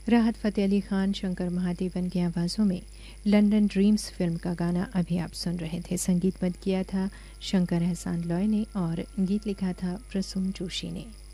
राहत फ़तेह अली खान, शंकर महादेवन की आवाज़ों में लंदन ड्रीम्स फ़िल्म का गाना अभी आप सुन रहे थे। संगीतबद्ध किया था शंकर एहसान लॉय ने और गीत लिखा था प्रसून जोशी ने।